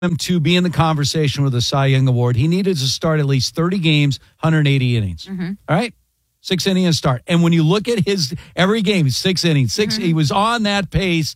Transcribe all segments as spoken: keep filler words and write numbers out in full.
him to be in the conversation with the Cy Young Award, he needed to start at least thirty games, one hundred eighty innings. Mm-hmm. All right? Six innings start. And when you look at his every game, six innings, six, mm-hmm. he was on that pace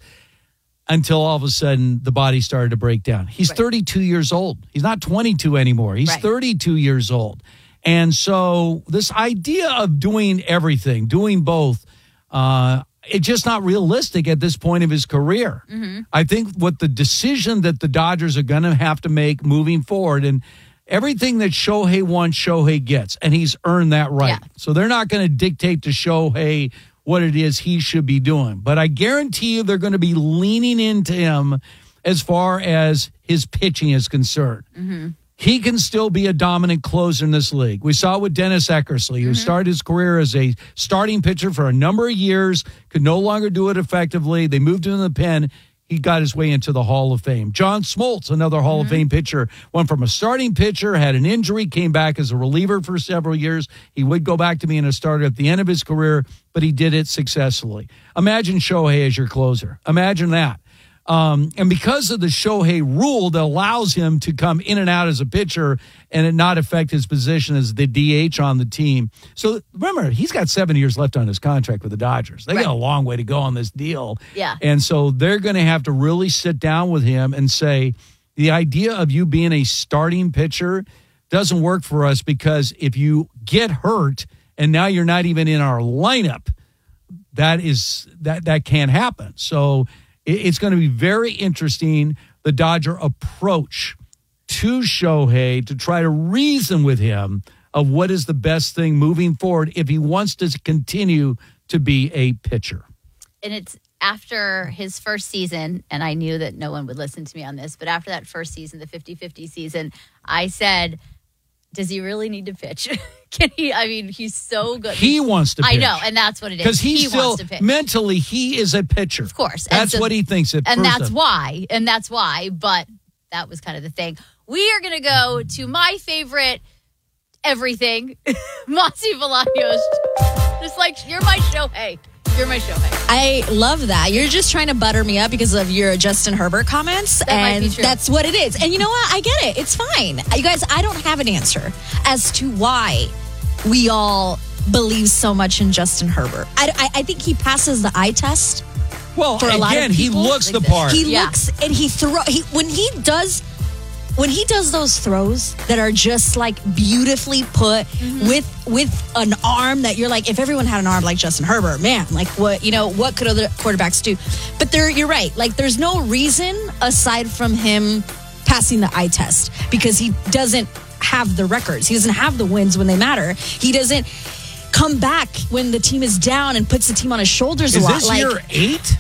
until all of a sudden the body started to break down. He's right. thirty-two years old. He's not twenty-two anymore. He's right. thirty-two years old. And so this idea of doing everything, doing both, uh, it's just not realistic at this point of his career. Mm-hmm. I think what the decision that the Dodgers are going to have to make moving forward, and everything that Shohei wants, Shohei gets, and he's earned that right. Yeah. So they're not going to dictate to Shohei what it is he should be doing. But I guarantee you they're going to be leaning into him as far as his pitching is concerned. Mm-hmm. He can still be a dominant closer in this league. We saw it with Dennis Eckersley, who mm-hmm. started his career as a starting pitcher for a number of years, could no longer do it effectively. They moved him in the pen. He got his way into the Hall of Fame. John Smoltz, another Hall mm-hmm. of Fame pitcher, went from a starting pitcher, had an injury, came back as a reliever for several years. He would go back to being a starter at the end of his career, but he did it successfully. Imagine Shohei as your closer. Imagine that. Um, and because of the Shohei rule that allows him to come in and out as a pitcher and it not affect his position as the D H on the team. So remember, he's got seven years left on his contract with the Dodgers. They right. got a long way to go on this deal. Yeah. And so they're going to have to really sit down with him and say, the idea of you being a starting pitcher doesn't work for us, because if you get hurt and now you're not even in our lineup, that is that that can't happen. So it's going to be very interesting, the Dodger approach to Shohei, to try to reason with him of what is the best thing moving forward if he wants to continue to be a pitcher. And it's after his first season, and I knew that no one would listen to me on this, but after that first season, the fifty-fifty season, I said, does he really need to pitch? Can he? I mean, he's so good. He wants to pitch. I know, and that's what it is. Because he still, wants to pitch. Mentally, he is a pitcher. Of course. That's so, what he thinks at And first that's of. why. And that's why. But that was kind of the thing. We are going to go to my favorite everything, Mossy Bolaños. Just like, you're my Shohei. You're my Shohei. I love that. You're just trying to butter me up because of your Justin Herbert comments. That and might be true. That's what it is. And you know what? I get it. It's fine. You guys, I don't have an answer as to why we all believe so much in Justin Herbert. I, I, I think he passes the eye test. Well, for a again, lot of he people. looks like the part. He Yeah. looks and he throw. He when he does. When he does those throws that are just like beautifully put mm-hmm. with with an arm that you're like, if everyone had an arm like Justin Herbert, man, like what, you know, what could other quarterbacks do? But there, you're right. Like there's no reason aside from him passing the eye test, because he doesn't have the records. He doesn't have the wins when they matter. He doesn't come back when the team is down and puts the team on his shoulders is a lot. This like year eight?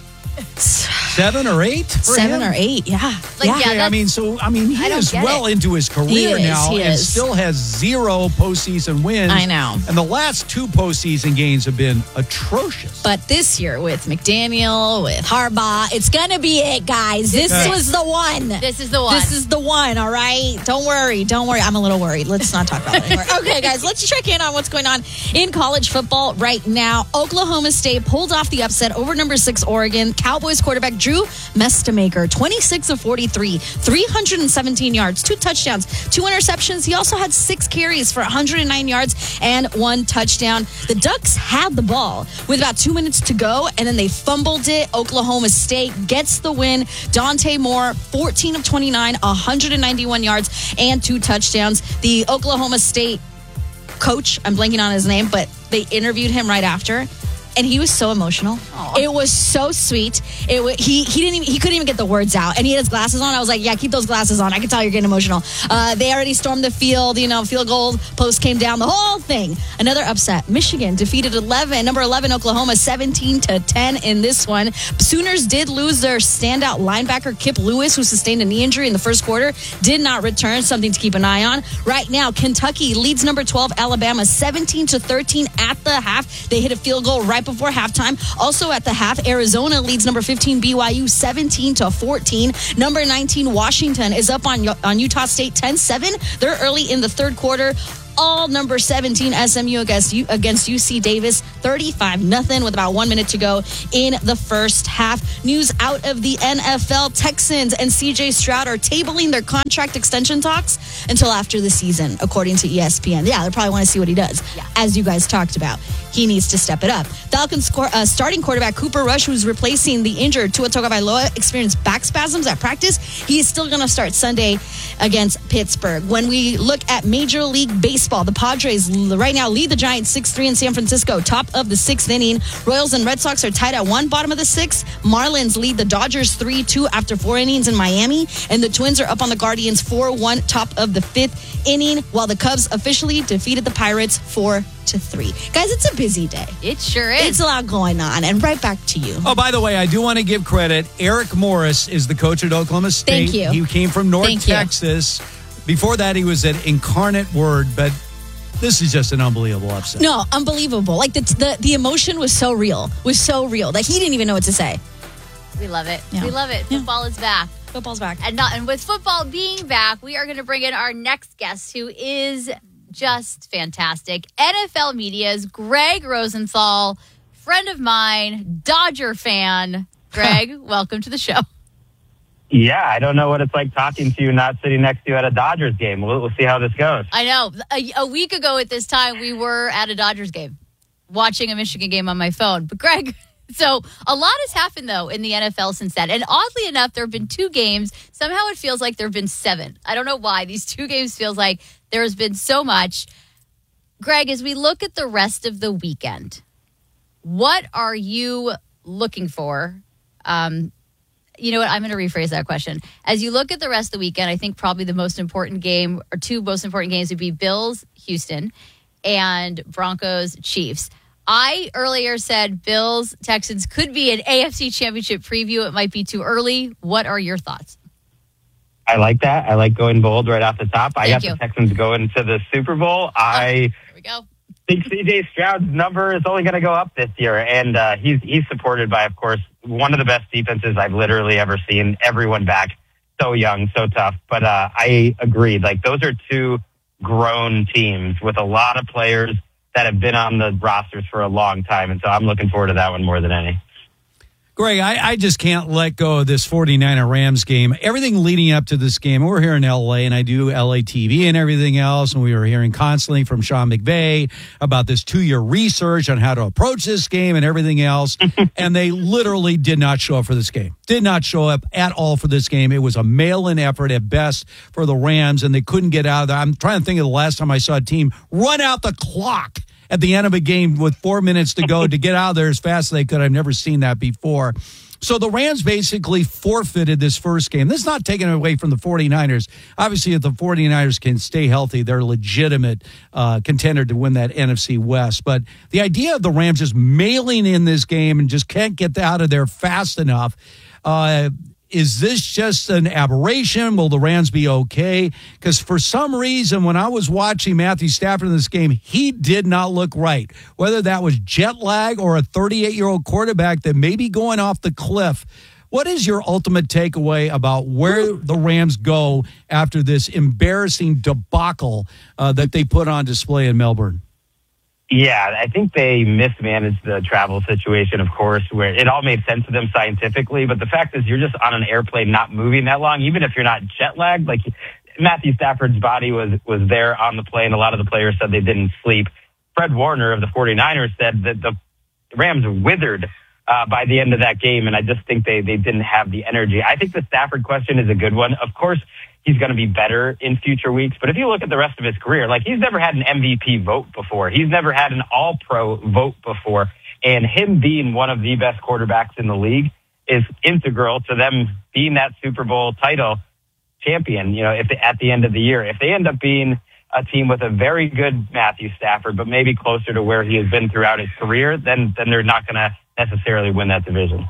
Seven or eight? For Seven him? or eight, yeah. Like, yeah. yeah, Okay, I mean, so, I mean, he I don't is get well it. into his career He is, now he and is. still has zero postseason wins. I know. And the last two postseason games have been atrocious. But this year with McDaniel, with Harbaugh, it's going to be it, guys. This Okay. was the one. This is the one. This is the one, all right? Don't worry. Don't worry. I'm a little worried. Let's not talk about it anymore. Okay, guys, let's check in on what's going on in college football right now. Oklahoma State pulled off the upset over number six Oregon. Cowboys quarterback Drew Mestamaker, twenty-six of forty-three, three hundred seventeen yards, two touchdowns, two interceptions. He also had six carries for one hundred nine yards and one touchdown. The Ducks had the ball with about two minutes to go, and then they fumbled it. Oklahoma State gets the win. Dante Moore, fourteen of twenty-nine, one hundred ninety-one yards and two touchdowns. The Oklahoma State coach, I'm blanking on his name, but they interviewed him right after. And he was so emotional. Aww. It was so sweet. It w- he he didn't even, he couldn't even get the words out, and he had his glasses on. I was like, yeah, keep those glasses on. I can tell you're getting emotional. Uh, they already stormed the field. You know, field goal post came down. The whole thing. Another upset. Michigan defeated eleven, number eleven Oklahoma, seventeen to ten in this one. Sooners did lose their standout linebacker Kip Lewis, who sustained a knee injury in the first quarter. Did not return. Something to keep an eye on. Right now, Kentucky leads number twelve Alabama, seventeen to thirteen at the half. They hit a field goal right before halftime. Also at the half, Arizona leads number fifteen B Y U seventeen to fourteen. Number nineteen Washington is up on on Utah State ten seven. They're early in the third quarter. All number seventeen S M U against U, against U C Davis thirty-five nothing with about one minute to go in the first half. half. News out of the N F L. Texans and C J Stroud are tabling their contract extension talks until after the season, according to E S P N. Yeah, they probably want to see what he does, yeah. as you guys talked about. He needs to step it up. Falcons uh, starting quarterback Cooper Rush, who's replacing the injured Tua Tagovailoa, experienced back spasms at practice. He is still going to start Sunday against Pittsburgh. When we look at Major League Baseball, the Padres right now lead the Giants six three in San Francisco, top of the sixth inning. Royals and Red Sox are tied at one, bottom of the sixth. Marlins lead the Dodgers three two after four innings in Miami. And the Twins are up on the Guardians four one, top of the fifth inning, while the Cubs officially defeated the Pirates four to three. Guys, it's a busy day. It sure is. It's a lot going on. And right back to you. Oh, by the way, I do want to give credit. Eric Morris is the coach at Oklahoma State. Thank you. He came from North Thank you. Texas. Before that, he was at Incarnate Word, but this is just an unbelievable upset. No, unbelievable. Like the the, the emotion was so real. Was so real that he didn't even know what to say. We love it. Yeah. We love it. Yeah. Football is back. Football's back. And not and with football being back, we are going to bring in our next guest, who is just fantastic. N F L Media's Greg Rosenthal, friend of mine, Dodger fan. Greg, welcome to the show. Yeah, I don't know what it's like talking to you, not sitting next to you at a Dodgers game. We'll, we'll see how this goes. I know. A, a week ago at this time, we were at a Dodgers game, watching a Michigan game on my phone. But Greg, so a lot has happened, though, in the N F L since then. And oddly enough, there have been two games. Somehow it feels like there have been seven. I don't know why. These two games feels like there has been so much. Greg, as we look at the rest of the weekend, what are you looking for? Um, you know what? I'm going to rephrase that question. As you look at the rest of the weekend, I think probably the most important game, or two most important games, would be Bills, Houston, and Broncos, Chiefs. I earlier said Bills, Texans could be an A F C Championship preview. It might be too early. What are your thoughts? I like that. I like going bold right off the top. I Thank got you. the Texans going to the Super Bowl. I Here we go. think C J Stroud's number is only going to go up this year, and uh, he's he's supported by, of course, one of the best defenses I've literally ever seen. Everyone back, so young, so tough. But uh, I agreed. Like, those are two grown teams with a lot of players that have been on the rosters for a long time, and so I'm looking forward to that one more than any. Greg, I, I just can't let go of this 49er Rams game. Everything leading up to this game, we're here in L A, and I do L A T V and everything else, and we were hearing constantly from Sean McVay about this two-year research on how to approach this game and everything else, and they literally did not show up for this game. Did not show up at all for this game. It was a mail-in effort at best for the Rams, and they couldn't get out of there. I'm trying to think of the last time I saw a team run out the clock at the end of a game with four minutes to go to get out of there as fast as they could. I've never seen that before. So the Rams basically forfeited this first game. This is not taking it away from the 49ers. Obviously, if the 49ers can stay healthy, they're a legitimate uh, contender to win that N F C West. But the idea of the Rams just mailing in this game and just can't get out of there fast enough, uh, is this just an aberration? Will the Rams be okay? Because for some reason, when I was watching Matthew Stafford in this game, he did not look right. Whether that was jet lag or a thirty-eight-year-old quarterback that may be going off the cliff. What is your ultimate takeaway about where the Rams go after this embarrassing debacle uh, that they put on display in Melbourne? Yeah, I think they mismanaged the travel situation, of course, where it all made sense to them scientifically. But the fact is, you're just on an airplane not moving that long, even if you're not jet lagged. Like, Matthew Stafford's body was, was there on the plane. A lot of the players said they didn't sleep. Fred Warner of the 49ers said that the Rams withered uh, by the end of that game, and I just think they, they didn't have the energy. I think the Stafford question is a good one. Of course, he's going to be better in future weeks. But if you look at the rest of his career, like, he's never had an M V P vote before. He's never had an all-pro vote before. And him being one of the best quarterbacks in the league is integral to them being that Super Bowl title champion, you know, if they, at the end of the year. If they end up being a team with a very good Matthew Stafford, but maybe closer to where he has been throughout his career, then, then they're not going to necessarily win that division.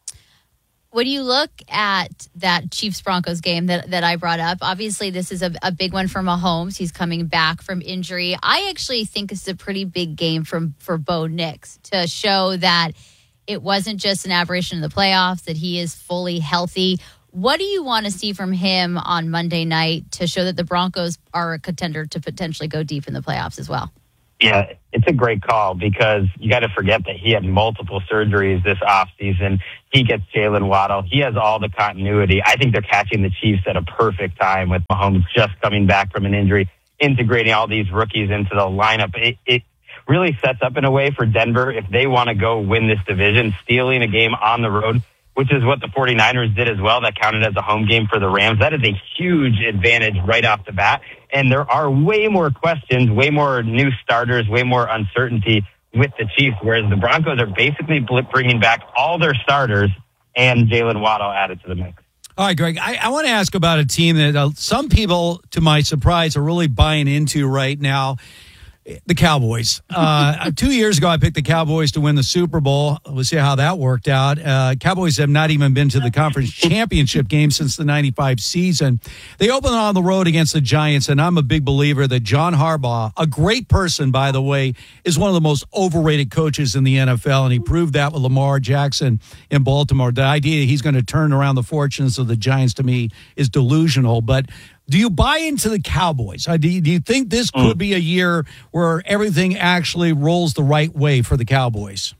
When you look at that Chiefs-Broncos game that, that I brought up, obviously this is a, a big one for Mahomes. He's coming back from injury. I actually think it's a pretty big game from, for Bo Nix to show that it wasn't just an aberration in the playoffs, that he is fully healthy. What do you want to see from him on Monday night to show that the Broncos are a contender to potentially go deep in the playoffs as well? Yeah, it's a great call because you got to forget that he had multiple surgeries this offseason. He gets Jalen Waddle. He has all the continuity. I think they're catching the Chiefs at a perfect time with Mahomes just coming back from an injury, integrating all these rookies into the lineup. It, it really sets up in a way for Denver if they want to go win this division, stealing a game on the road, which is what the 49ers did as well. That counted as a home game for the Rams. That is a huge advantage right off the bat. And there are way more questions, way more new starters, way more uncertainty with the Chiefs, whereas the Broncos are basically bringing back all their starters and Jalen Waddle added to the mix. All right, Greg, I, I want to ask about a team that uh, some people, to my surprise, are really buying into right now. The Cowboys. Uh, two years ago, I picked the Cowboys to win the Super Bowl. We'll see how that worked out. Uh, Cowboys have not even been to the conference championship game since the ninety-five season. They opened on the road against the Giants, and I'm a big believer that John Harbaugh, a great person, by the way, is one of the most overrated coaches in the N F L, and he proved that with Lamar Jackson in Baltimore. The idea he's going to turn around the fortunes of the Giants, to me, is delusional, but do you buy into the Cowboys? Do you, do you think this could be a year where everything actually rolls the right way for the Cowboys?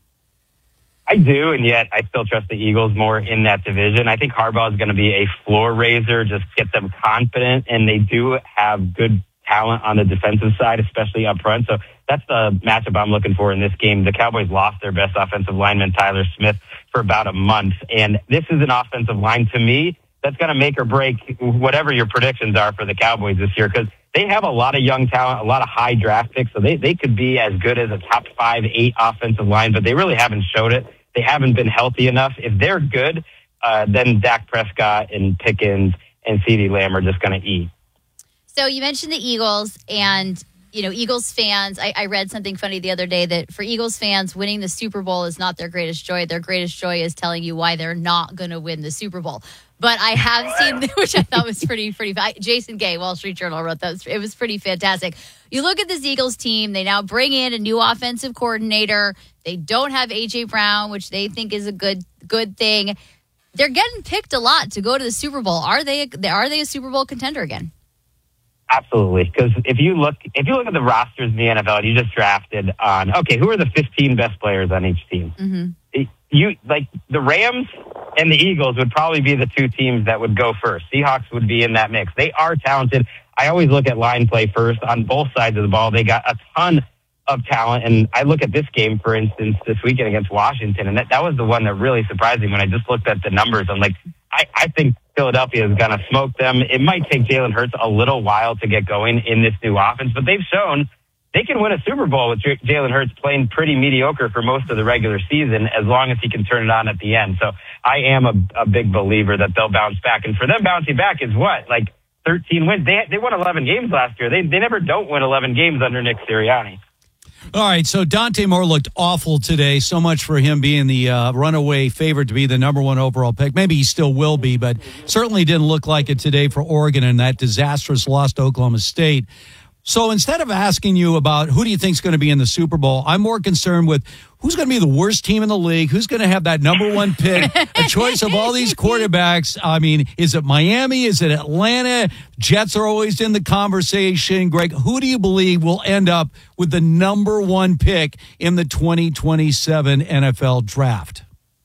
I do, and yet I still trust the Eagles more in that division. I think Harbaugh is going to be a floor raiser, just get them confident, and they do have good talent on the defensive side, especially up front. So that's the matchup I'm looking for in this game. The Cowboys lost their best offensive lineman, Tyler Smith, for about a month, and this is an offensive line, to me, that's going to make or break whatever your predictions are for the Cowboys this year, because they have a lot of young talent, a lot of high draft picks, so they, they could be as good as a top five, eight offensive line, but they really haven't showed it. They haven't been healthy enough. If they're good, uh, then Dak Prescott and Pickens and CeeDee Lamb are just going to eat. So you mentioned the Eagles, and you know, Eagles fans, I, I read something funny the other day that for Eagles fans, winning the Super Bowl is not their greatest joy. Their greatest joy is telling you why they're not going to win the Super Bowl. But I have seen, which I thought was pretty, pretty, Jason Gay, Wall Street Journal, wrote that. It was pretty fantastic. You look at this Eagles team, they now bring in a new offensive coordinator. They don't have A J Brown, which they think is a good, good thing. They're getting picked a lot to go to the Super Bowl. Are they, are they a Super Bowl contender again? Absolutely, because if you look if you look at the rosters in the N F L, and you just drafted on, okay, who are the fifteen best players on each team? Mm-hmm. You like the Rams and the Eagles would probably be the two teams that would go first. Seahawks would be in that mix. They are talented. I always look at line play first on both sides of the ball. They got a ton of talent, and I look at this game, for instance, this weekend against Washington, and that, that was the one that really surprised me when I just looked at the numbers. I'm like, I, I think Philadelphia is going to smoke them. It might take Jalen Hurts a little while to get going in this new offense, but they've shown they can win a Super Bowl with J- Jalen Hurts playing pretty mediocre for most of the regular season as long as he can turn it on at the end. So I am a, a big believer that they'll bounce back. And for them, bouncing back is what? Like thirteen wins. They they won eleven games last year. They they never don't win eleven games under Nick Sirianni. All right, so Dante Moore looked awful today. So much for him being the uh, runaway favorite to be the number one overall pick. Maybe he still will be, but certainly didn't look like it today for Oregon in that disastrous loss to Oklahoma State. So instead of asking you about who do you think is going to be in the Super Bowl, I'm more concerned with who's going to be the worst team in the league, who's going to have that number one pick, a choice of all these quarterbacks. I mean, is it Miami? Is it Atlanta? Jets are always in the conversation. Greg, who do you believe will end up with the number one pick in the twenty twenty-seven N F L draft?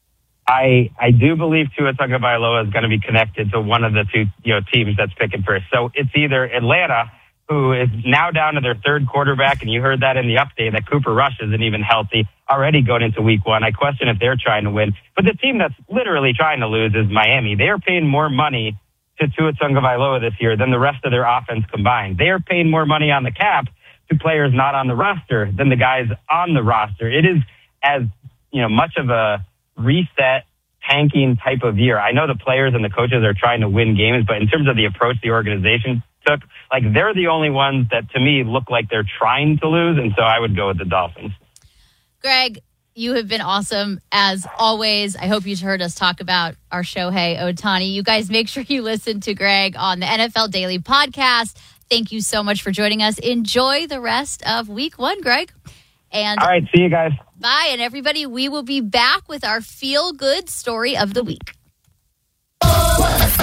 I I do believe Tua Tagovailoa is going to be connected to one of the two you know teams that's picking first. So it's either Atlanta, who is now down to their third quarterback, and you heard that in the update that Cooper Rush isn't even healthy already going into week one. I question if they're trying to win. But the team that's literally trying to lose is Miami. They are paying more money to Tua Tagovailoa this year than the rest of their offense combined. They are paying more money on the cap to players not on the roster than the guys on the roster. It is as you know much of a reset, tanking type of year. I know the players and the coaches are trying to win games, but in terms of the approach the organization took, like they're the only ones that to me look like they're trying to lose, and so I would go with the Dolphins. Greg, you have been awesome as always. I hope you heard us talk about our Shohei Ohtani. You guys make sure you listen to Greg on the N F L Daily Podcast. Thank you so much for joining us. Enjoy the rest of week one, Greg. And all right, see you guys. Bye, and everybody, we will be back with our feel-good story of the week.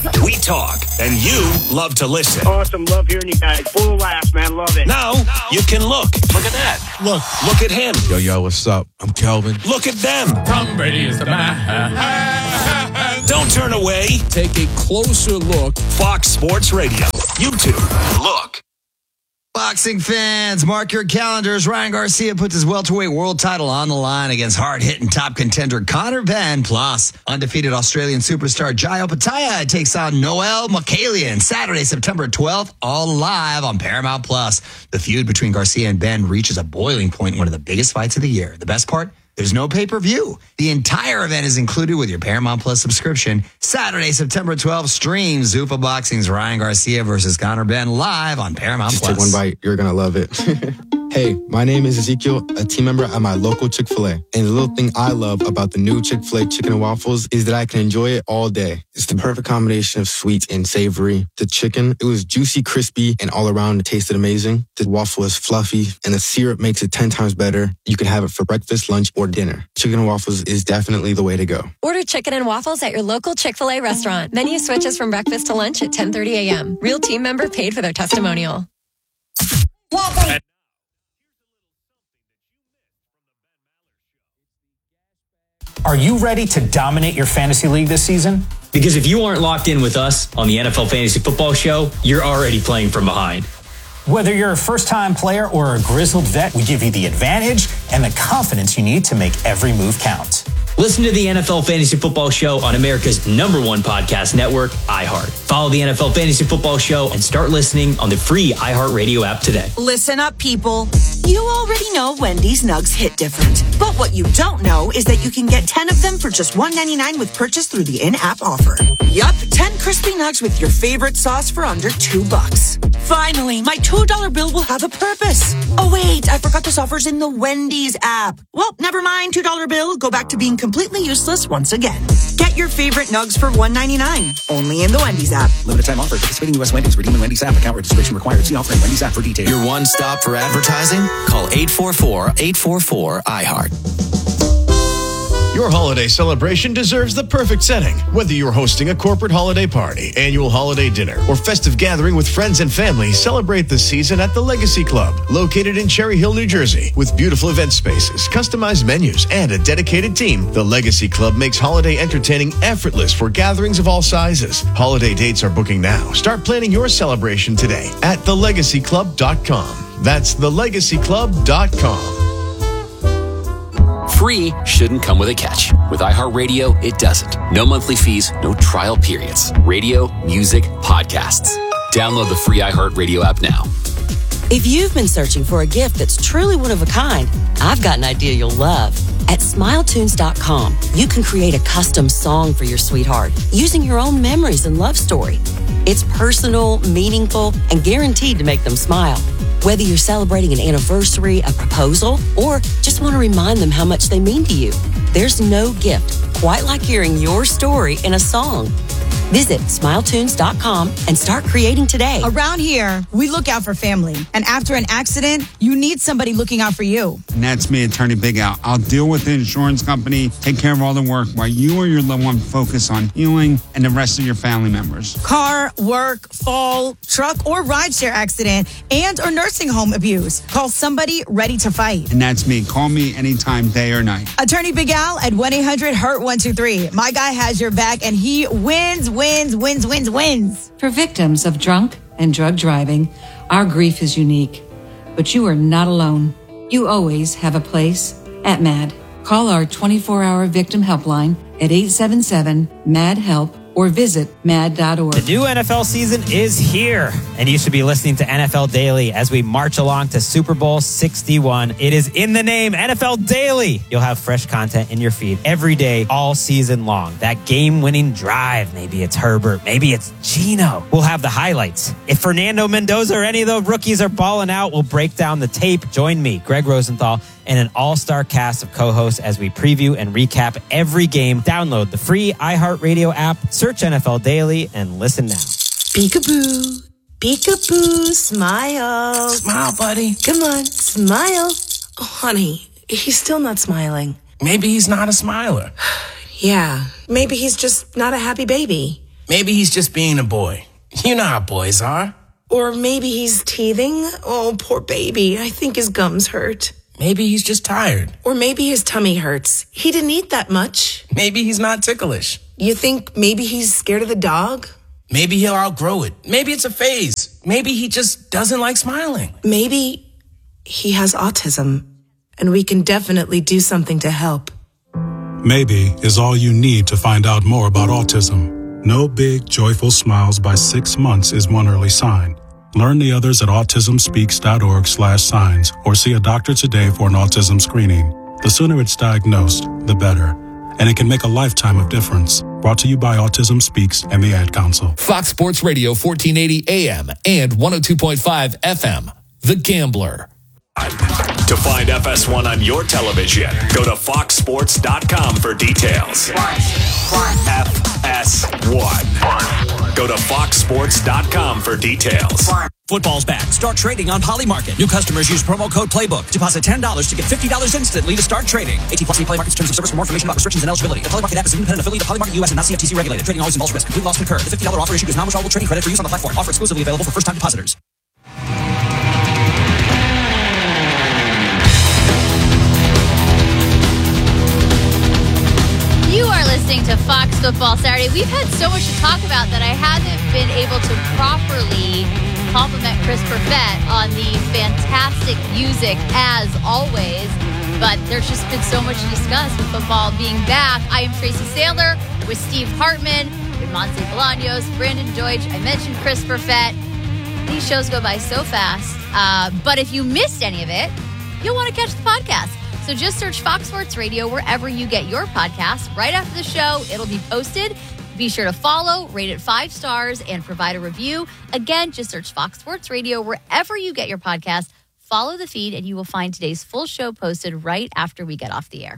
We talk, and you love to listen. Awesome. Love hearing you guys. Full of laughs, man. Love it. Now, you can look. Look at that. Look. Look at him. Yo, yo, what's up? I'm Kelvin. Look at them. Tom Brady is the man. Don't turn away. Take a closer look. Fox Sports Radio. YouTube. Look. Boxing fans, mark your calendars. Ryan Garcia puts his welterweight world title on the line against hard-hitting top contender Conor Benn. Plus, undefeated Australian superstar Jayo Pataya takes on Noel Makalian Saturday, September twelfth, all live on Paramount Plus. The feud between Garcia and Benn reaches a boiling point in one of the biggest fights of the year. The best part? There's no pay-per-view. The entire event is included with your Paramount Plus subscription. Saturday, September twelfth, stream Zuffa Boxing's Ryan Garcia versus Conor Benn live on Paramount Just Plus. take one bite. You're going to love it. Hey, my name is Ezekiel, a team member at my local Chick-fil-A. And the little thing I love about the new Chick-fil-A chicken and waffles is that I can enjoy it all day. It's the perfect combination of sweet and savory. The chicken, it was juicy, crispy, and all around it tasted amazing. The waffle is fluffy, and the syrup makes it ten times better. You can have it for breakfast, lunch, or dinner. Chicken and waffles is definitely the way to go. Order chicken and waffles at your local Chick-fil-A restaurant. Menu switches from breakfast to lunch at ten thirty a.m. Real team member paid for their testimonial. Are you ready to dominate your fantasy league this season? Because if you aren't locked in with us on the N F L Fantasy Football Show, you're already playing from behind. Whether you're a first-time player or a grizzled vet, we give you the advantage and the confidence you need to make every move count. Listen to the N F L Fantasy Football Show on America's number one podcast network, iHeart. Follow the N F L Fantasy Football Show and start listening on the free iHeartRadio app today. Listen up, people. You already know Wendy's Nugs hit different. But what you don't know is that you can get ten of them for just one ninety-nine with purchase through the in-app offer. Yup, ten crispy nugs with your favorite sauce for under two bucks. Finally, my two dollar bill will have a purpose. Oh, wait, I forgot this offer's in the Wendy's app. Well, never mind, two dollar bill. Go back to being completely useless once again. Get your favorite nugs for one ninety-nine. Only in the Wendy's app. Limited time offer. Participating U S Wendy's. Redeem in Wendy's app. Account registration required. See offer in Wendy's app for details. Your one stop for advertising? Call eight four four, eight four four, iHeart. Your holiday celebration deserves the perfect setting. Whether you're hosting a corporate holiday party, annual holiday dinner, or festive gathering with friends and family, celebrate the season at the Legacy Club, located in Cherry Hill, New Jersey. With beautiful event spaces, customized menus, and a dedicated team, the Legacy Club makes holiday entertaining effortless for gatherings of all sizes. Holiday dates are booking now. Start planning your celebration today at the legacy club dot com. That's the legacy club dot com. Free shouldn't come with a catch. With iHeartRadio, it doesn't. No monthly fees, no trial periods. Radio, music, podcasts. Download the free iHeartRadio app now. If you've been searching for a gift that's truly one of a kind, I've got an idea you'll love. At smile tunes dot com, you can create a custom song for your sweetheart using your own memories and love story. It's personal, meaningful, and guaranteed to make them smile. Whether you're celebrating an anniversary, a proposal, or just want to remind them how much they mean to you, there's no gift quite like hearing your story in a song. Visit smile tunes dot com and start creating today. Around here, we look out for family. And after an accident, you need somebody looking out for you. And that's me, Attorney Big Al. I'll deal with the insurance company, take care of all the work while you or your loved one focus on healing and the rest of your family members. Car, work, fall, truck, or rideshare accident, and or nursing home abuse. Call somebody ready to fight. And that's me. Call me anytime, day or night. Attorney Big Al at one eight hundred hurt one two three. My guy has your back, and he wins, wins, wins, wins, wins. For victims of drunk and drug driving, our grief is unique. But you are not alone. You always have a place at MAD. Call our twenty-four hour victim helpline at eight seven seven, M A D, HELP or visit mad dot org. The new N F L season is here, and you should be listening to N F L Daily as we march along to Super Bowl sixty-one. It is in the name, N F L Daily. You'll have fresh content in your feed every day, all season long. That game-winning drive, maybe it's Herbert, maybe it's Geno. We'll have the highlights. If Fernando Mendoza or any of the rookies are balling out, we'll break down the tape. Join me, Greg Rosenthal, and an all-star cast of co-hosts as we preview and recap every game. Download the free iHeartRadio app, search N F L Daily, and listen now. Peekaboo, peekaboo, smile. Smile, buddy. Come on, smile. Oh, honey, he's still not smiling. Maybe he's not a smiler. Yeah, maybe he's just not a happy baby. Maybe he's just being a boy. You know how boys are. Or maybe he's teething. Oh, poor baby. I think his gums hurt. Maybe he's just tired. Or maybe his tummy hurts. He didn't eat that much. Maybe he's not ticklish. You think maybe he's scared of the dog? Maybe he'll outgrow it. Maybe it's a phase. Maybe he just doesn't like smiling. Maybe he has autism, and we can definitely do something to help. Maybe is all you need to find out more about autism. No big, joyful smiles by six months is one early sign. Learn the others at autismspeaks.org slash signs or see a doctor today for an autism screening. The sooner it's diagnosed, the better. And it can make a lifetime of difference. Brought to you by Autism Speaks and the Ad Council. Fox Sports Radio fourteen eighty A M and one oh two point five F M. The Gambler. To find F S one on your television, go to fox sports dot com for details. F S one. Go to fox sports dot com for details. Football's back. Start trading on Polymarket. New customers use promo code PLAYBOOK. Deposit ten dollars to get fifty dollars instantly to start trading. eighteen plus Polymarket's terms of service for more information about restrictions and eligibility. The Polymarket app is an independent affiliate of Polymarket U S and not C F T C regulated. Trading always involves risk. Complete loss concurred. The fifty dollars offer issued is non-withdrawable trading credit for use on the platform. Offer exclusively available for first-time depositors. You are listening to Fox Football Saturday. We've had so much to talk about that I haven't been able to properly compliment Chris Perfett on the fantastic music as always. But there's just been so much to discuss with football being back. I am Tracy Sandler with Steve Hartman, with Monse Bolaños, Brandon Deutsch. I mentioned Chris Perfett. These shows go by so fast. Uh, but if you missed any of it, you'll want to catch the podcast. So just search Fox Sports Radio wherever you get your podcasts. Right after the show, it'll be posted. Be sure to follow, rate it five stars, and provide a review. Again, just search Fox Sports Radio wherever you get your podcast. Follow the feed, and you will find today's full show posted right after we get off the air.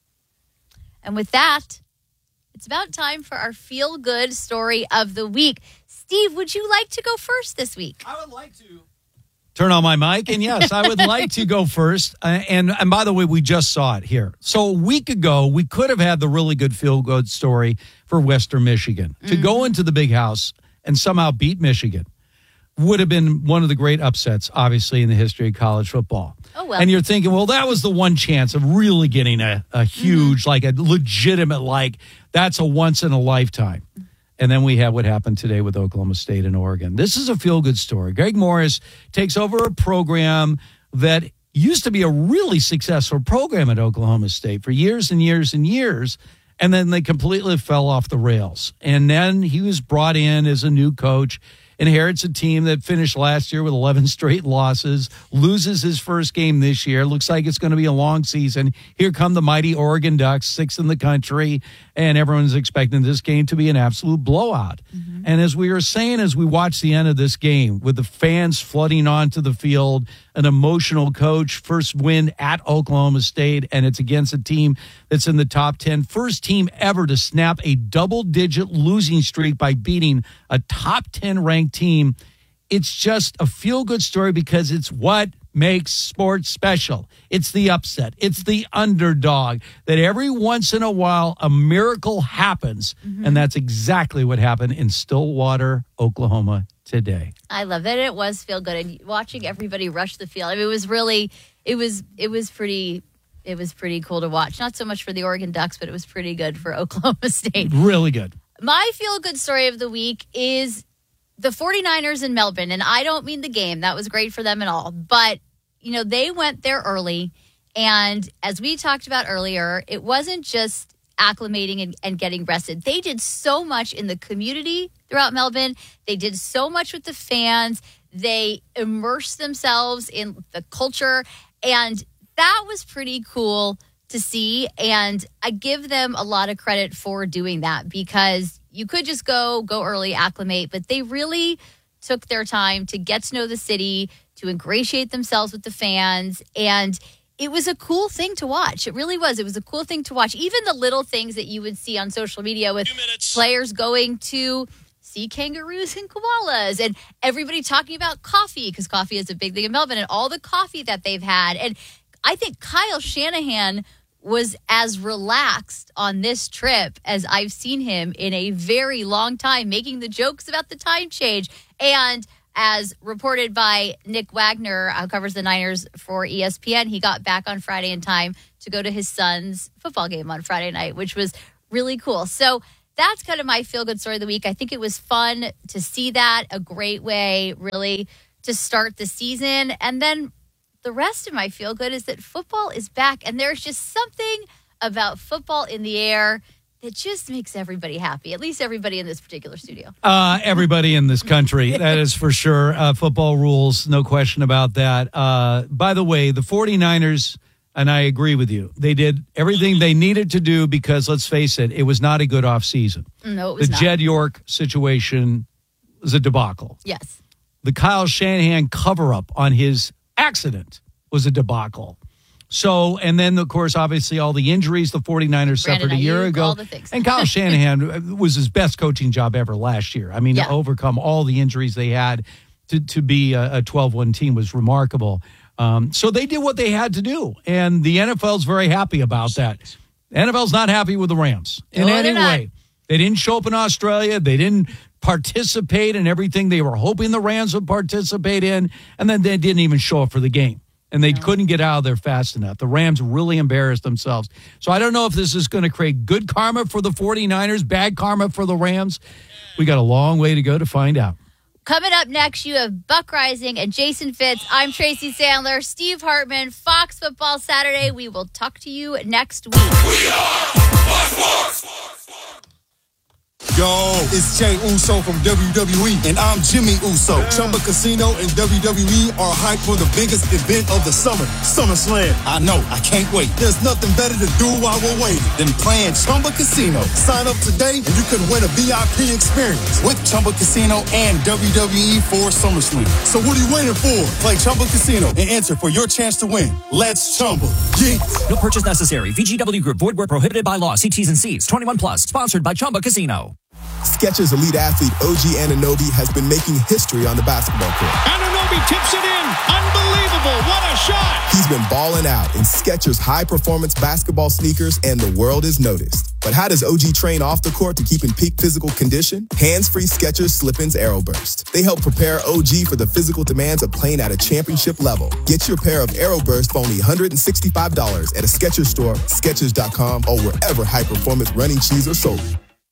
And with that, it's about time for our feel-good story of the week. Steve, would you like to go first this week? I would like to. Turn on my mic, and yes, I would like to go first. Uh, and, and by the way, we just saw it here. So a week ago, we could have had the really good feel-good story for Western Michigan. Mm-hmm. To go into the Big House and somehow beat Michigan would have been one of the great upsets, obviously, in the history of college football. Oh, well. And you're thinking, well, that was the one chance of really getting a, a huge, mm-hmm. like a legitimate, like, that's a once in a lifetime. And then we have what happened today with Oklahoma State and Oregon. This is a feel-good story. Greg Morris takes over a program that used to be a really successful program at Oklahoma State for years and years and years, and then they completely fell off the rails. And then he was brought in as a new coach, inherits a team that finished last year with eleven straight losses, loses his first game this year. Looks like it's going to be a long season. Here come the mighty Oregon Ducks, sixth in the country, and everyone's expecting this game to be an absolute blowout. Mm-hmm. And as we were saying, as we watched the end of this game, with the fans flooding onto the field, an emotional coach, first win at Oklahoma State, and it's against a team that's in the top ten. First team ever to snap a double-digit losing streak by beating a top ten ranked team. It's just a feel-good story because it's what makes sports special. It's the upset. It's the underdog that every once in a while a miracle happens, mm-hmm. and that's exactly what happened in Stillwater, Oklahoma today. I love that it was feel good, and watching everybody rush the field. I mean, it was really, it was, it was pretty, it was pretty cool to watch. Not so much for the Oregon Ducks, but it was pretty good for Oklahoma State. Really good. My feel good story of the week is the 49ers in Melbourne, and I don't mean the game. That was great for them and all, but you know, they went there early, and as we talked about earlier, it wasn't just acclimating and, and getting rested. They did so much in the community throughout Melbourne. They did so much with the fans. They immersed themselves in the culture, and that was pretty cool to see. And I give them a lot of credit for doing that, because you could just go, go early, acclimate, but they really took their time to get to know the city, to ingratiate themselves with the fans, and it was a cool thing to watch. It really was. It was a cool thing to watch. Even the little things that you would see on social media with players going to see kangaroos and koalas, and everybody talking about coffee, because coffee is a big thing in Melbourne, and all the coffee that they've had. And I think Kyle Shanahan was as relaxed on this trip as I've seen him in a very long time, making the jokes about the time change. And as reported by Nick Wagner, who covers the Niners for E S P N, he got back on Friday in time to go to his son's football game on Friday night, which was really cool. So that's kind of my feel-good story of the week. I think it was fun to see that, a great way, really, to start the season. And then the rest of my feel-good is that football is back, and there's just something about football in the air that just makes everybody happy, at least everybody in this particular studio. Uh, everybody in this country, that is for sure. Uh, football rules, no question about that. Uh, by the way, the 49ers, and I agree with you, they did everything they needed to do because, let's face it, it was not a good offseason. No, it was the not. Jed York situation was a debacle. Yes. The Kyle Shanahan cover-up on his accident was a debacle. So, and then, of course, obviously all the injuries the 49ers Brandon suffered a year Ayuk, ago. all the things. And Kyle Shanahan was his best coaching job ever last year. I mean, Yeah. to overcome all the injuries they had to, to be a, a twelve-win team was remarkable. Um, so they did what they had to do. And the N F L's very happy about that. The N F L's not happy with the Rams in No, any they're not. way. They didn't show up in Australia. They didn't participate in everything they were hoping the Rams would participate in. And then they didn't even show up for the game. And they couldn't get out of there fast enough. The Rams really embarrassed themselves. So I don't know if this is going to create good karma for the 49ers, bad karma for the Rams. We got a long way to go to find out. Coming up next, you have Buck Rising and Jason Fitz. I'm Tracy Sandler, Steve Hartman, Fox Football Saturday. We will talk to you next week. We are Yo, it's Jay Uso from W W E, and I'm Jimmy Uso. Chumba Casino and W W E are hyped for the biggest event of the summer, SummerSlam. I know, I can't wait. There's nothing better to do while we're waiting than playing Chumba Casino. Sign up today, and you could win a V I P experience with Chumba Casino and W W E for SummerSlam. So what are you waiting for? Play Chumba Casino and enter for your chance to win. Let's Chumba. Yeah. No purchase necessary. V G W Group. Void where prohibited by law. See T's and C's. twenty-one plus. Sponsored by Chumba Casino. Skechers elite athlete O G Anunoby has been making history on the basketball court. Anunoby tips it in. Unbelievable. What a shot. He's been balling out in Skechers high-performance basketball sneakers, and the world has noticed. But how does O G train off the court to keep in peak physical condition? Hands-free Skechers Slip-ins Aeroburst. They help prepare O G for the physical demands of playing at a championship level. Get your pair of Aeroburst for only one hundred sixty-five dollars at a Skechers store, Skechers dot com, or wherever high-performance running shoes are sold.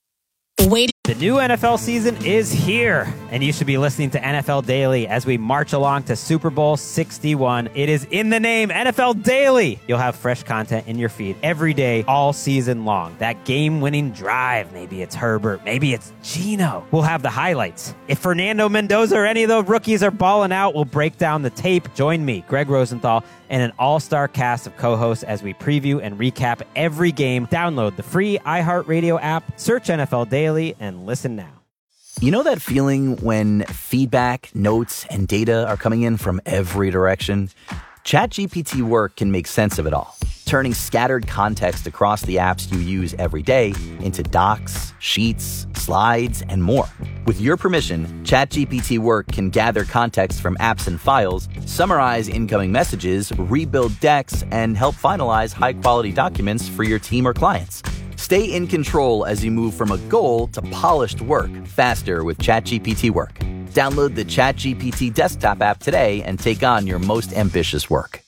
Wait. The new N F L season is here, and you should be listening to N F L Daily as we march along to Super Bowl sixty-one. It is in the name, N F L Daily. You'll have fresh content in your feed every day, all season long. That game-winning drive, maybe it's Herbert, maybe it's Geno. We'll have the highlights. If Fernando Mendoza or any of the rookies are balling out, we'll break down the tape. Join me, Greg Rosenthal, and an all-star cast of co-hosts as we preview and recap every game. Download the free iHeartRadio app, search N F L Daily, and listen now. You know that feeling when feedback, notes, and data are coming in from every direction? ChatGPT Work can make sense of it all, turning scattered context across the apps you use every day into docs, sheets, slides, and more. With your permission, ChatGPT Work can gather context from apps and files, summarize incoming messages, rebuild decks, and help finalize high-quality documents for your team or clients. Stay in control as you move from a goal to polished work faster with ChatGPT Work. Download the ChatGPT desktop app today and take on your most ambitious work.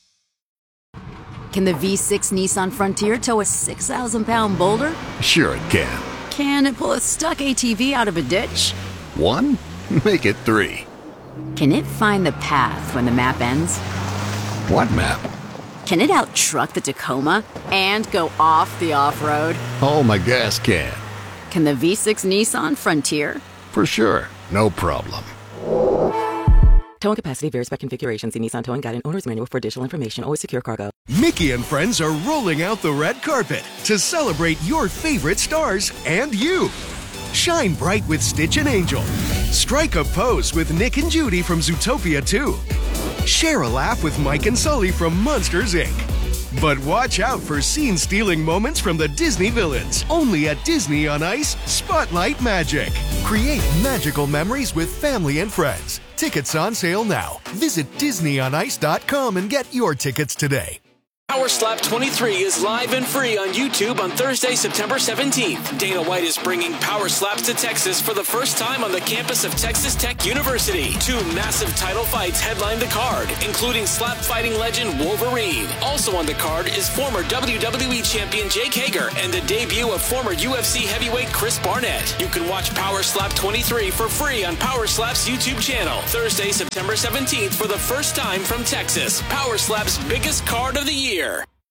Can the V six Nissan Frontier tow a six thousand pound boulder? Sure it can. Can it pull a stuck A T V out of a ditch? One? Make it three. Can it find the path when the map ends? What map? Can it out-truck the Tacoma and go off the off-road? Oh, my gas can. Can the V six Nissan Frontier? For sure. No problem. Towing capacity varies by configuration. See Nissan Towing Guide and Owner's Manual for additional information. Always secure cargo. Mickey and friends are rolling out the red carpet to celebrate your favorite stars and you. Shine bright with Stitch and Angel. Strike a pose with Nick and Judy from Zootopia two. Share a laugh with Mike and Sully from Monsters, Incorporated. But watch out for scene-stealing moments from the Disney villains. Only at Disney on Ice, Spotlight Magic. Create magical memories with family and friends. Tickets on sale now. Visit Disney on Ice dot com and get your tickets today. Power Slap twenty-three is live and free on YouTube on Thursday, September seventeenth. Dana White is bringing Power Slaps to Texas for the first time on the campus of Texas Tech University. Two massive title fights headline the card, including slap fighting legend Wolverine. Also on the card is former W W E champion Jake Hager and the debut of former U F C heavyweight Chris Barnett. You can watch Power Slap twenty-three for free on Power Slap's YouTube channel. Thursday, September seventeenth for the first time from Texas. Power Slap's biggest card of the year.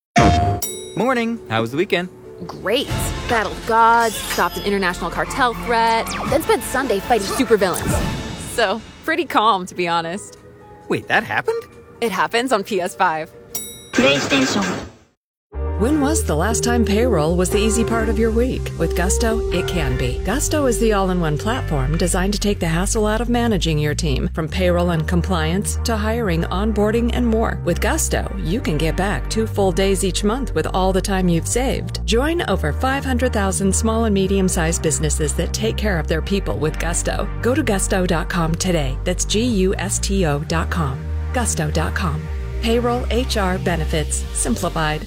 Morning. How was the weekend? Great. Battled gods, stopped an international cartel threat, then spent Sunday fighting supervillains. So, pretty calm, to be honest. Wait, that happened? It happens on P S five. PlayStation. When was the last time payroll was the easy part of your week? With Gusto, it can be. Gusto is the all-in-one platform designed to take the hassle out of managing your team, from payroll and compliance to hiring, onboarding, and more. With Gusto, you can get back two full days each month with all the time you've saved. Join over five hundred thousand small and medium-sized businesses that take care of their people with Gusto. Go to gusto dot com today. That's G U S T O dot com. gusto dot com. Payroll, H R, benefits, simplified.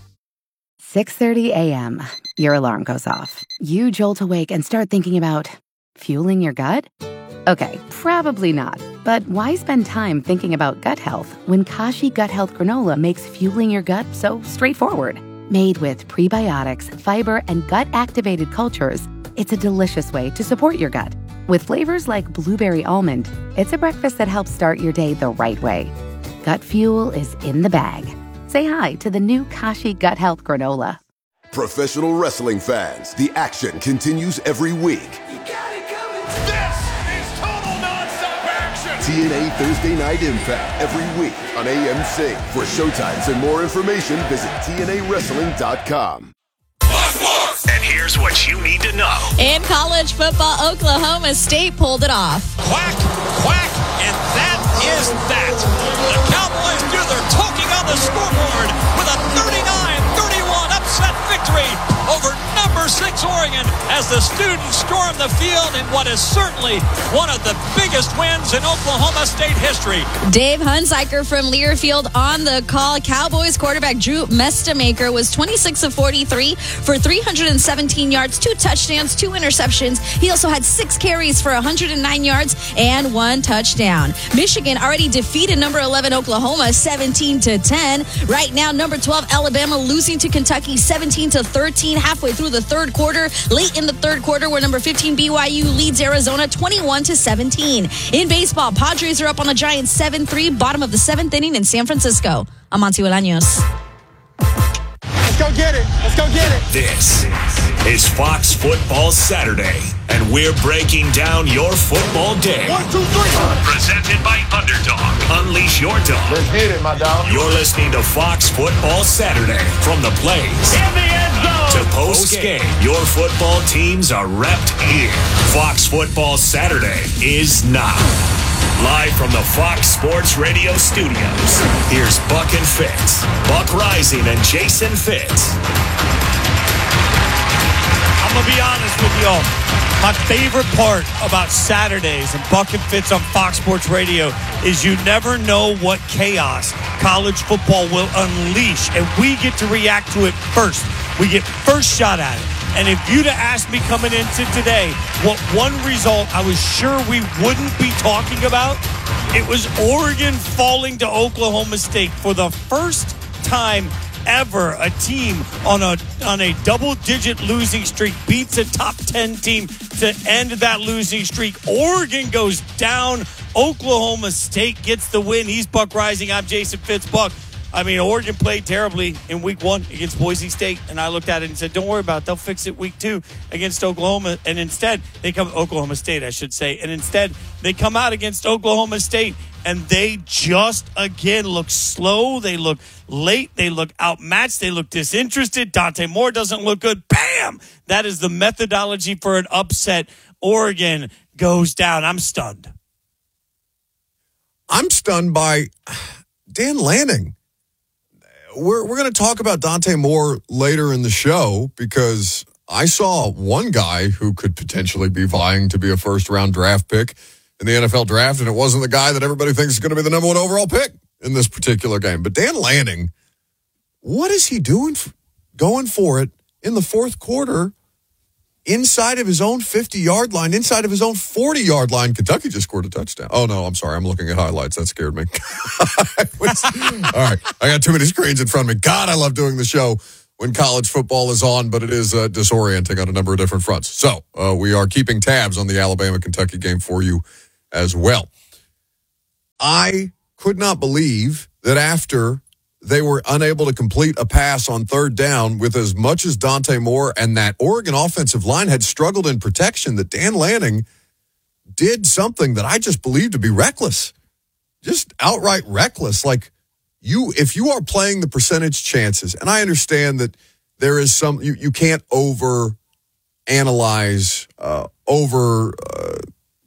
six thirty a.m. Your alarm goes off. You jolt awake and start thinking about fueling your gut? Okay, probably not. But why spend time thinking about gut health when Kashi Gut Health Granola makes fueling your gut so straightforward? Made with prebiotics, fiber, and gut-activated cultures, it's a delicious way to support your gut. With flavors like blueberry almond, it's a breakfast that helps start your day the right way. Gut fuel is in the bag. Say hi to the new Kashi Gut Health Granola. Professional wrestling fans, the action continues every week. You got it coming. This is total nonstop action. T N A Thursday Night Impact every week on A M C. For showtimes and more information, visit T N A wrestling dot com. And here's what you need to know. In college football, Oklahoma State pulled it off. Quack, quack, and that is that. The Cowboys do their talking on the scoreboard with a thirty-nine thirty-one upset victory over number six Oregon as the students storm the field in what is certainly one of the biggest wins in Oklahoma State history. Dave Hunziker from Learfield on the call. Cowboys quarterback Drew Mestamaker was twenty-six of forty-three for three hundred seventeen yards, two touchdowns, two interceptions. He also had six carries for one hundred nine yards and one touchdown. Michigan already defeated number eleven Oklahoma seventeen to ten. Right now, number twelve Alabama losing to Kentucky seventeen to thirteen halfway through the third quarter. Late in the third quarter, where number fifteen B Y U leads Arizona twenty-one to seventeen. In baseball, Padres are up on the Giants seven three, bottom of the seventh inning in San Francisco. I'm Monty Bolaños. Let's go get it. Let's go get it. This is Fox Football Saturday, and we're breaking down your football day. One, two, three. Presented by Underdog. Unleash your dog. Let's hit it, my dog. You're listening to Fox Football Saturday. From the plays in the end zone to post-game, your football teams are repped here. Fox Football Saturday is now. Live from the Fox Sports Radio studios, here's Buck and Fitz. Buck Rising and Jason Fitz. I'm going to be honest with y'all. My favorite part about Saturdays and Buck and Fitz on Fox Sports Radio is you never know what chaos college football will unleash, and we get to react to it first. We get first shot at it. And if you'd have asked me coming into today what one result I was sure we wouldn't be talking about, it was Oregon falling to Oklahoma State for the first time ever. A team on a on a double-digit losing streak beats a top ten team to end that losing streak. Oregon goes down. Oklahoma State gets the win. He's Buck Rising. I'm Jason Fitz. Buck. I mean, Oregon played terribly in week one against Boise State, and I looked at it and said, don't worry about it. They'll fix it week two against Oklahoma. And instead, they come, Oklahoma State, I should say, and instead, they come out against Oklahoma State, and they just, again, look slow. They look late. They look outmatched. They look disinterested. Dante Moore doesn't look good. Bam! That is the methodology for an upset. Oregon goes down. I'm stunned. I'm stunned by Dan Lanning. We're we're going to talk about Dante Moore later in the show because I saw one guy who could potentially be vying to be a first-round draft pick in the N F L draft, and it wasn't the guy that everybody thinks is going to be the number one overall pick in this particular game. But Dan Lanning what is he doing f- going for it in the fourth quarter inside of his own fifty-yard line, inside of his own forty-yard line? Kentucky just scored a touchdown. Oh, no, I'm sorry. I'm looking at highlights. That scared me. was, all right. I got too many screens in front of me. God, I love doing the show when college football is on, but it is uh, disorienting on a number of different fronts. So uh, we are keeping tabs on the Alabama-Kentucky game for you as well. I could not believe that after they were unable to complete a pass on third down with as much as Dante Moore and that Oregon offensive line had struggled in protection, that Dan Lanning did something that I just believed to be reckless. Just outright reckless. Like, you, if you are playing the percentage chances, and I understand that there is some, you, you can't over analyze, uh, over, uh,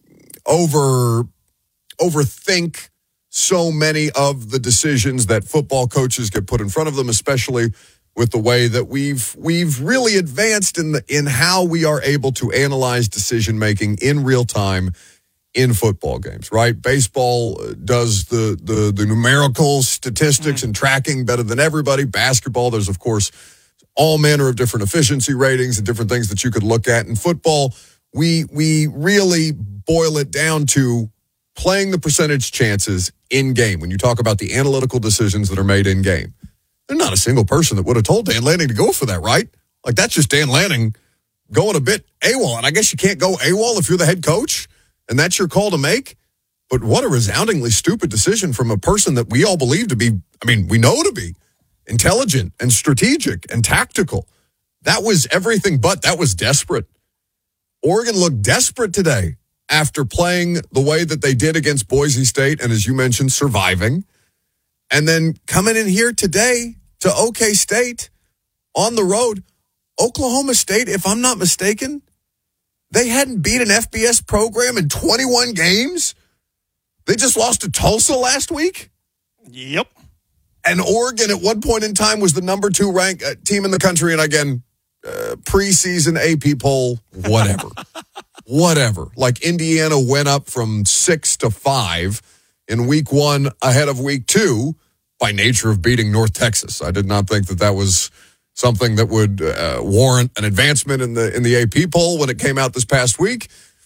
over, overthink so many of the decisions that football coaches get put in front of them, especially with the way that we've we've really advanced in the in how we are able to analyze decision making in real time in football games, right? Baseball does the the, the numerical statistics and tracking better than everybody. Basketball, there's of course all manner of different efficiency ratings and different things that you could look at. In football, we we really boil it down to playing the percentage chances in game. When you talk about the analytical decisions that are made in game, there's not a single person that would have told Dan Lanning to go for that, right? Like, that's just Dan Lanning going a bit AWOL. And I guess you can't go AWOL if you're the head coach and that's your call to make. But what a resoundingly stupid decision from a person that we all believe to be, I mean, we know to be intelligent and strategic and tactical. That was everything but, that was desperate. Oregon looked desperate today after playing the way that they did against Boise State and, as you mentioned, surviving. And then coming in here today to OK State on the road. Oklahoma State, if I'm not mistaken, they hadn't beat an F B S program in twenty-one games. They just lost to Tulsa last week. Yep. And Oregon at one point in time was the number two ranked uh, team in the country. And again, uh, preseason A P poll, whatever. whatever. Like, Indiana went up from six to five in week one ahead of week two by nature of beating North Texas. I did not think that that was something that would uh, warrant an advancement in the in the A P poll when it came out this past week.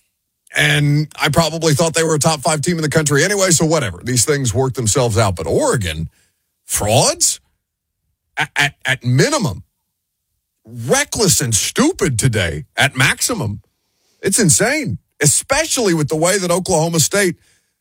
And I probably thought they were a top five team in the country anyway, so whatever. These things work themselves out. But Oregon, frauds? At, at, at minimum. Reckless and stupid today at maximum. It's insane, especially with the way that Oklahoma State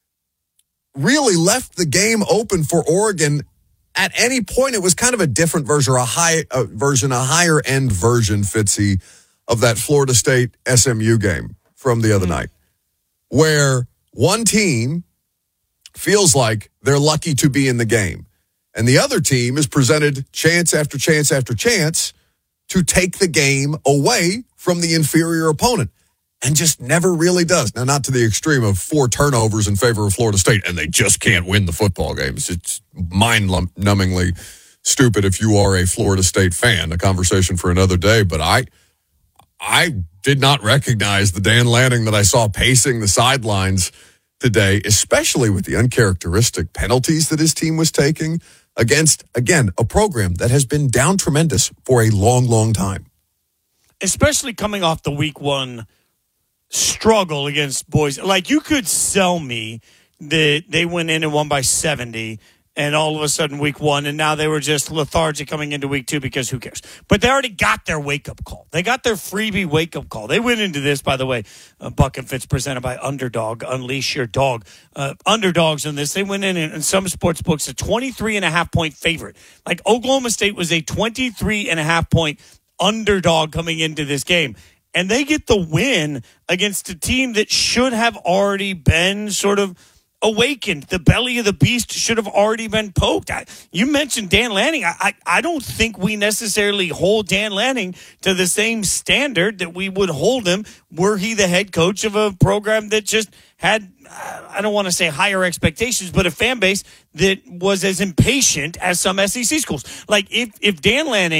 really left the game open for Oregon. At any point, it was kind of a different version, a high a version, a higher end version, Fitzy, of that Florida State S M U game from the other mm-hmm. night, where one team feels like they're lucky to be in the game, and the other team is presented chance after chance after chance to take the game away from the inferior opponent, and just never really does. Now, not to the extreme of four turnovers in favor of Florida State, and they just can't win the football games. It's mind-numbingly stupid if you are a Florida State fan. A conversation for another day, but I I did not recognize the Dan Lanning that I saw pacing the sidelines today, especially with the uncharacteristic penalties that his team was taking against, again, a program that has been down tremendous for a long, long time. Especially coming off the week one struggle against Boise. Like, you could sell me that they went in and won by seventy, and all of a sudden week one, and now they were just lethargic coming into week two because who cares? But they already got their wake-up call. They got their freebie wake-up call. They went into this, by the way, uh, Buck and Fitz presented by Underdog, Unleash Your Dog. Uh, underdogs in this, they went in and in some sports books a twenty-three and a half point favorite. Like, Oklahoma State was a twenty-three and a half point underdog coming into this game. And they get the win against a team that should have already been sort of awakened. The belly of the beast should have already been poked. I, you mentioned Dan Lanning. I, I, I don't think we necessarily hold Dan Lanning to the same standard that we would hold him were he the head coach of a program that just had, I don't want to say higher expectations, but a fan base that was as impatient as some S E C schools. Like, if, if Dan Lanning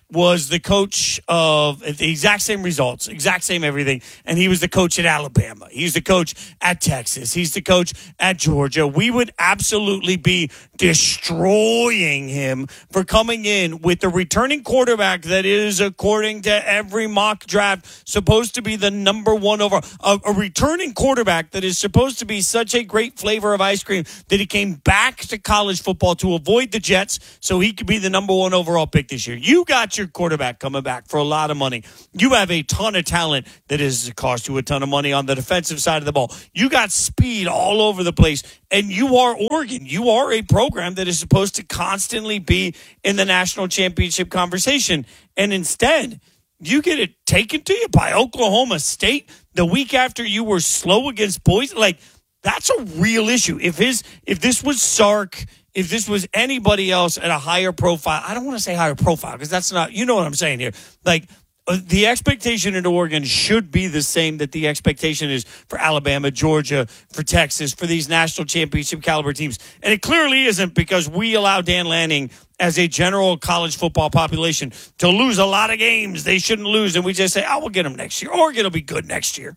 was the coach of the exact same results, exact same everything, and he was the coach at Alabama. He's the coach at Texas. He's the coach at Georgia. We would absolutely be destroying him for coming in with the returning quarterback that is, according to every mock draft, supposed to be the number one over a, a returning quarterback that is supposed to be such a great flavor of ice cream that he came back to college football to avoid the Jets so he could be the number one overall pick this year. You got your quarterback coming back for a lot of money. You have a ton of talent that is cost you a ton of money on the defensive side of the ball. You got speed all over the place, and you are Oregon. You are a program that is supposed to constantly be in the national championship conversation, and instead you get it taken to you by Oklahoma State the week after you were slow against Boise. Like, that's a real issue. If his, if this was Sark, if this was anybody else at a higher profile, I don't want to say higher profile because that's not, you know what I'm saying here. Like, uh, the expectation in Oregon should be the same that the expectation is for Alabama, Georgia, for Texas, for these national championship caliber teams. And it clearly isn't, because we allow Dan Lanning as a general college football population to lose a lot of games they shouldn't lose. And we just say, oh, we'll get them next year. Oregon will be good next year.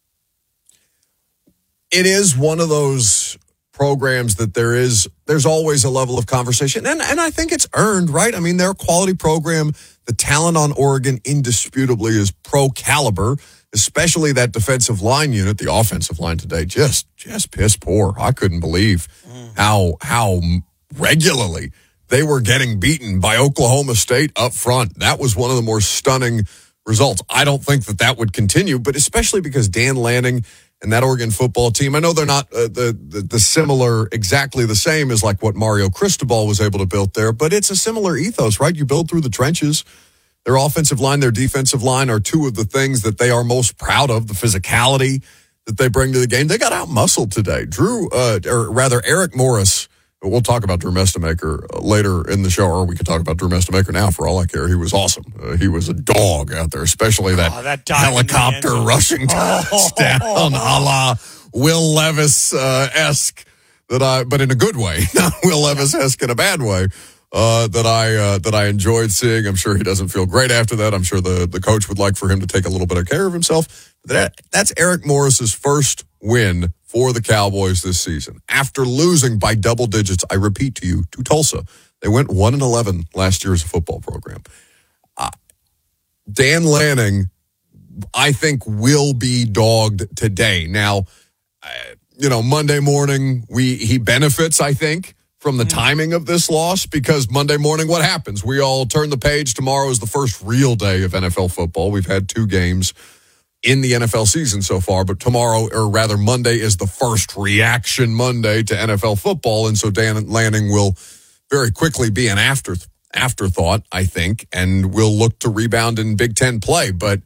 It is one of those programs that there is, there's always a level of conversation. And, and I think it's earned, right? I mean, they're a quality program. The talent on Oregon indisputably is pro caliber, especially that defensive line unit. The offensive line today, just, just piss poor. I couldn't believe mm. how, how regularly they were getting beaten by Oklahoma State up front. That was one of the more stunning results. I don't think that that would continue, but especially because Dan Lanning and that Oregon football team, I know they're not uh, the, the the similar, exactly the same as like what Mario Cristobal was able to build there, but it's a similar ethos, right? You build through the trenches. Their offensive line, their defensive line are two of the things that they are most proud of, the physicality that they bring to the game. They got out-muscled today. Drew, uh, or rather Eric Morris, we'll talk about Drew Mestamaker later in the show, or we could talk about Drew Mestamaker now for all I care. He was awesome. Uh, he was a dog out there, especially that, oh, that helicopter rushing touchdown oh. a la Will Levis-esque, uh, that I, but in a good way, not Will Levis-esque in a bad way, uh, that I uh, that I enjoyed seeing. I'm sure he doesn't feel great after that. I'm sure the, the coach would like for him to take a little bit of care of himself. That That's Eric Morris's first win for the Cowboys this season. After losing by double digits, I repeat to you, to Tulsa. They went one and eleven last year as a football program. Uh, Dan Lanning, I think, will be dogged today. Now, uh, you know, Monday morning, we he benefits, I think, from the timing of this loss, because Monday morning, what happens? We all turn the page. Tomorrow is the first real day of N F L football. We've had two games in the N F L season so far, but tomorrow, or rather Monday, is the first reaction Monday to N F L football, and so Dan Lanning will very quickly be an after afterthought, I think, and will look to rebound in Big Ten play. But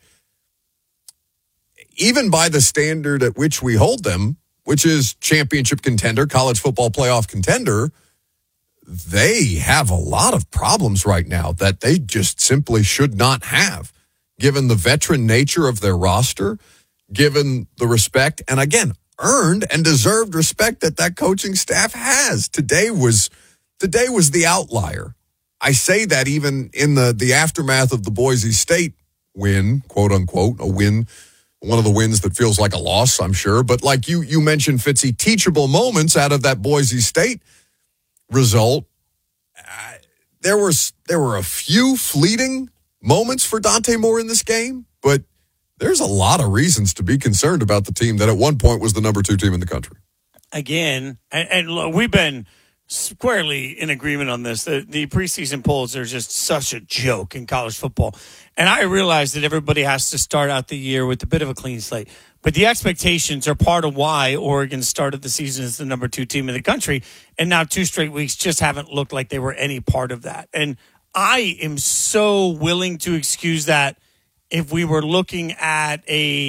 even by the standard at which we hold them, which is championship contender, college football playoff contender, they have a lot of problems right now that they just simply should not have, given the veteran nature of their roster, given the respect, and again, earned and deserved respect that that coaching staff has. Today was today was the outlier. I say that even in the, the aftermath of the Boise State win, quote unquote, a win, one of the wins that feels like a loss, I'm sure. But like you you mentioned, Fitzy, teachable moments out of that Boise State result. Uh, there was there were a few fleeting moments for Dante Moore in this game, but there's a lot of reasons to be concerned about the team that at one point was the number two team in the country. Again, and, and look, we've been squarely in agreement on this. The, the preseason polls are just such a joke in college football. And I realize that everybody has to start out the year with a bit of a clean slate. But the expectations are part of why Oregon started the season as the number two team in the country. And now two straight weeks just haven't looked like they were any part of that. And I am so willing to excuse that if we were looking at a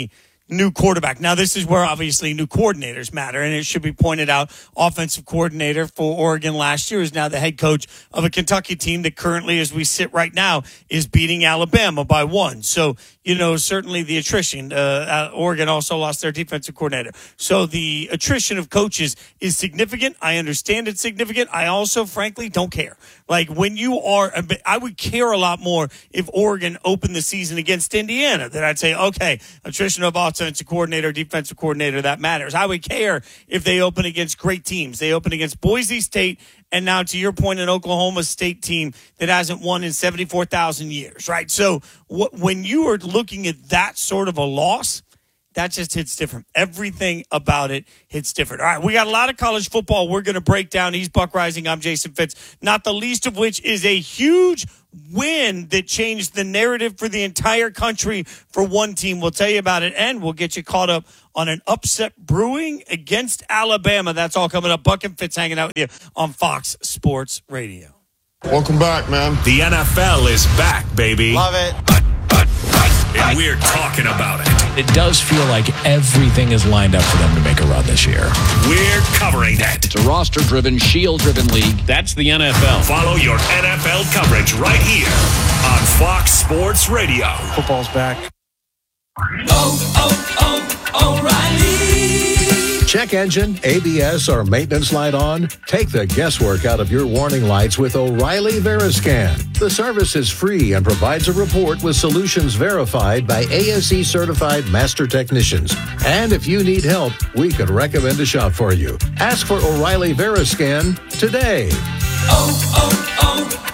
new quarterback. Now, this is where obviously new coordinators matter, and it should be pointed out, offensive coordinator for Oregon last year is now the head coach of a Kentucky team that currently, as we sit right now, is beating Alabama by one. So, you know, certainly the attrition. Uh, Oregon also lost their defensive coordinator. So the attrition of coaches is significant. I understand it's significant. I also, frankly, don't care. Like, when you are, I would care a lot more if Oregon opened the season against Indiana. Then I'd say, okay, attrition of offensive coordinator, defensive coordinator, that matters. I would care if they open against great teams. They open against Boise State, and now, to your point, an Oklahoma State team that hasn't won in seventy-four thousand years, right? So wh- when you are looking at that sort of a loss, that just hits different. Everything about it hits different. All right, we got a lot of college football we're going to break down. He's Buck Rising. I'm Jason Fitz. Not the least of which is a huge win that changed the narrative for the entire country for one team. We'll tell you about it, and we'll get you caught up on an upset brewing against Alabama. That's all coming up. Buck and Fitz hanging out with you on Fox Sports Radio. Welcome back, man. The N F L is back, baby. Love it. And we're talking about it. It does feel like everything is lined up for them to make a run this year. We're covering it. It's a roster-driven, shield-driven league. That's the N F L. Follow your N F L coverage right here on Fox Sports Radio. Football's back. Oh, oh, oh, O'Reilly. Check engine, A B S, or maintenance light on? Take the guesswork out of your warning lights with O'Reilly Veriscan. The service is free and provides a report with solutions verified by A S E certified master technicians. And if you need help, we could recommend a shop for you. Ask for O'Reilly Veriscan today. Oh,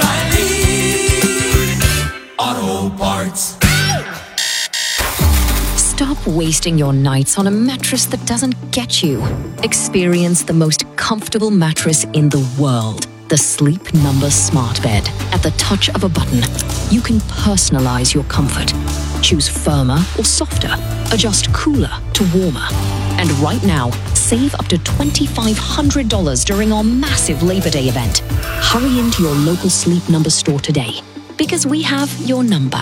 oh, oh, O'Reilly Auto Parts. Stop wasting your nights on a mattress that doesn't get you. Experience the most comfortable mattress in the world. The Sleep Number Smart Bed. At the touch of a button, you can personalize your comfort. Choose firmer or softer. Adjust cooler to warmer. And right now, save up to two thousand five hundred dollars during our massive Labor Day event. Hurry into your local Sleep Number store today, because we have your number.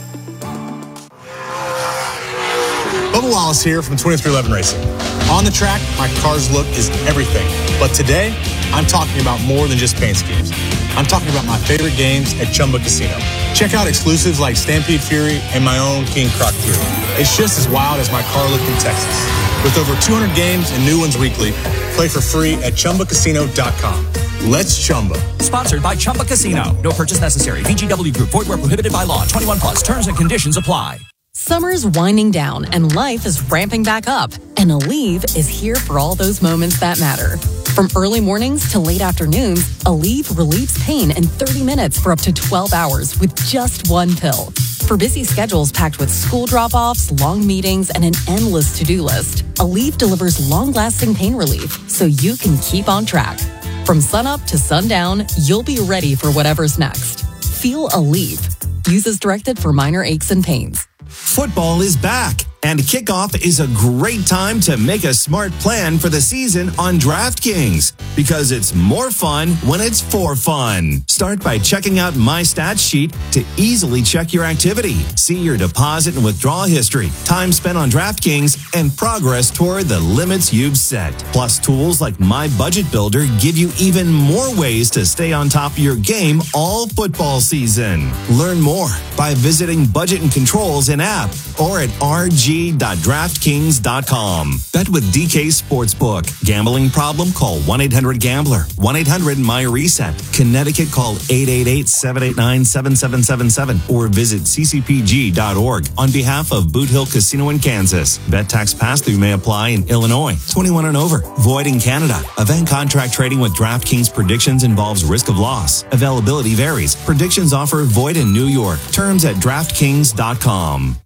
Bubba Wallace here from twenty-three eleven Racing. On the track, my car's look is everything. But today, I'm talking about more than just paint schemes. I'm talking about my favorite games at Chumba Casino. Check out exclusives like Stampede Fury and my own King Croc Fury. It's just as wild as my car look in Texas. With over two hundred games and new ones weekly, play for free at Chumba Casino dot com. Let's Chumba. Sponsored by Chumba Casino. No purchase necessary. V G W Group. Void where prohibited by law. twenty-one plus. Terms and conditions apply. Summer's winding down and life is ramping back up. And Aleve is here for all those moments that matter. From early mornings to late afternoons, Aleve relieves pain in thirty minutes for up to twelve hours with just one pill. For busy schedules packed with school drop-offs, long meetings, and an endless to-do list, Aleve delivers long-lasting pain relief so you can keep on track. From sunup to sundown, you'll be ready for whatever's next. Feel Aleve. Use as directed for minor aches and pains. Football is back, and kickoff is a great time to make a smart plan for the season on DraftKings, because it's more fun when it's for fun. Start by checking out My Stats Sheet to easily check your activity, see your deposit and withdrawal history, time spent on DraftKings, and progress toward the limits you've set. Plus, tools like My Budget Builder give you even more ways to stay on top of your game all football season. Learn more by visiting Budget and Controls in app or at r g dot draft kings dot com. Bet with D K Sportsbook. Gambling problem? Call one eight hundred gambler. one eight hundred my reset. Connecticut, call eight eight eight, seven eight nine, seven seven seven seven or visit c c p g dot org on behalf of Boot Hill Casino in Kansas. Bet tax pass-through may apply in Illinois. twenty-one and over. Void in Canada. Event contract trading with DraftKings predictions involves risk of loss. Availability varies. Predictions offer void in New York. Terms at draft kings dot com.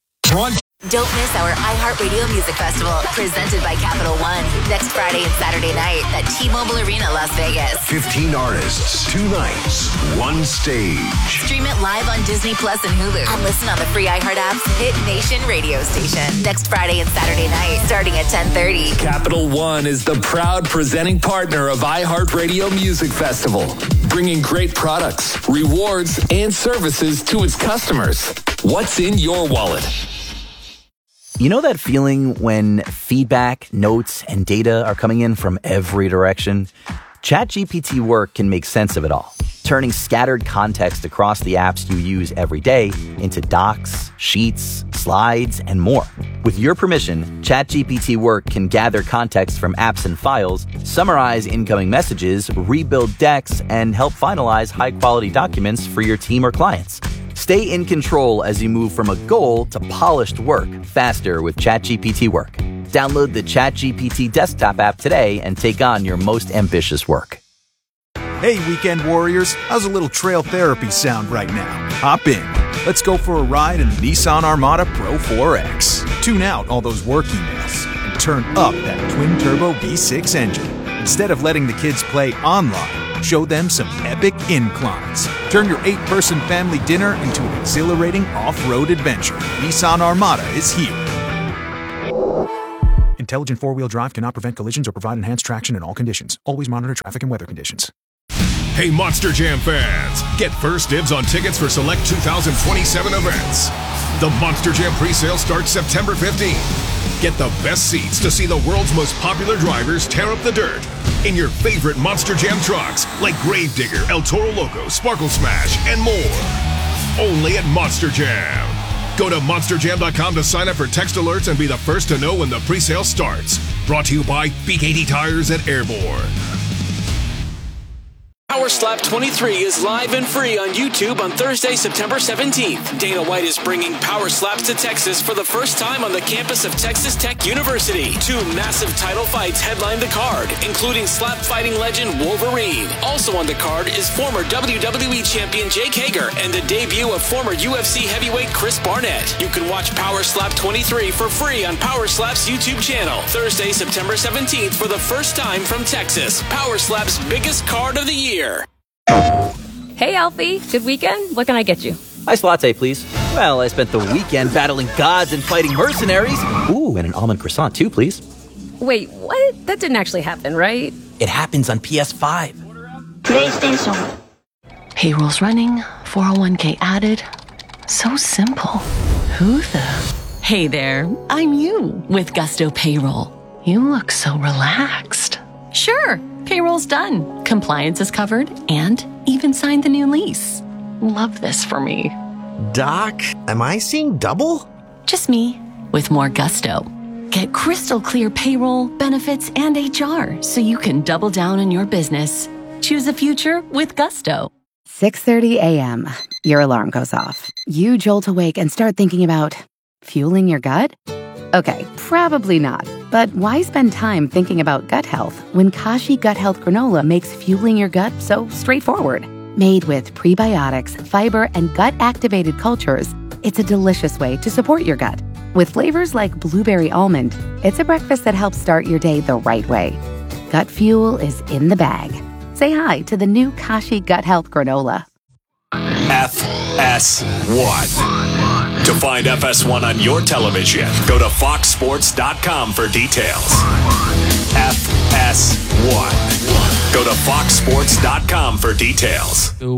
Don't miss our iHeartRadio Music Festival, presented by Capital One, next Friday and Saturday night at T-Mobile Arena, Las Vegas. fifteen artists, two nights, one stage. Stream it live on Disney Plus and Hulu, and listen on the free iHeart app's Hit Nation radio station. Next Friday and Saturday night, starting at ten thirty. Capital One is the proud presenting partner of iHeartRadio Music Festival, bringing great products, rewards, and services to its customers. What's in your wallet? You know that feeling when feedback, notes, and data are coming in from every direction? ChatGPT Work can make sense of it all, turning scattered context across the apps you use every day into docs, sheets, slides, and more. With your permission, ChatGPT Work can gather context from apps and files, summarize incoming messages, rebuild decks, and help finalize high-quality documents for your team or clients. Stay in control as you move from a goal to polished work faster with ChatGPT Work. Download the ChatGPT desktop app today and take on your most ambitious work. Hey, weekend warriors, how's a little trail therapy sound right now? Hop in. Let's go for a ride in the Nissan Armada Pro four X. Tune out all those work emails and turn up that twin-turbo V six engine. Instead of letting the kids play online, show them some epic inclines. Turn your eight-person family dinner into an exhilarating off-road adventure. Nissan Armada is here. Intelligent four-wheel drive cannot prevent collisions or provide enhanced traction in all conditions. Always monitor traffic and weather conditions. Hey, Monster Jam fans! Get first dibs on tickets for select two thousand twenty-seven events. The Monster Jam presale starts September fifteenth. Get the best seats to see the world's most popular drivers tear up the dirt in your favorite Monster Jam trucks like Gravedigger, El Toro Loco, Sparkle Smash, and more. Only at Monster Jam. Go to monster jam dot com to sign up for text alerts and be the first to know when the presale starts. Brought to you by B K T Tires at Airborne. Power Slap twenty-three is live and free on YouTube on Thursday, September seventeenth. Dana White is bringing Power Slaps to Texas for the first time on the campus of Texas Tech University. Two massive title fights headline the card, including slap fighting legend Wolverine. Also on the card is former W W E champion Jake Hager and the debut of former U F C heavyweight Chris Barnett. You can watch Power Slap twenty-three for free on Power Slap's YouTube channel. Thursday, September seventeenth for the first time from Texas. Power Slap's biggest card of the year. Hey, Alfie. Good weekend? What can I get you? Iced latte, please. Well, I spent the weekend battling gods and fighting mercenaries. Ooh, and an almond croissant, too, please. Wait, what? That didn't actually happen, right? It happens on P S five. PlayStation. Payroll's running, four oh one k added. So simple. Who the? Hey there, I'm you with Gusto Payroll. You look so relaxed. Sure, payroll's done. Compliance is covered and even signed the new lease. Love this for me. Doc, am I seeing double? Just me with more gusto. Get crystal clear payroll, benefits, and H R so you can double down on your business. Choose a future with Gusto. six thirty a.m. Your alarm goes off. You jolt awake and start thinking about fueling your gut? Okay, probably not. But why spend time thinking about gut health when Kashi Gut Health Granola makes fueling your gut so straightforward? Made with prebiotics, fiber, and gut-activated cultures, it's a delicious way to support your gut. With flavors like blueberry almond, it's a breakfast that helps start your day the right way. Gut fuel is in the bag. Say hi to the new Kashi Gut Health Granola. F S one. To find F S one on your television, go to fox sports dot com for details. F S one. Go to fox sports dot com for details.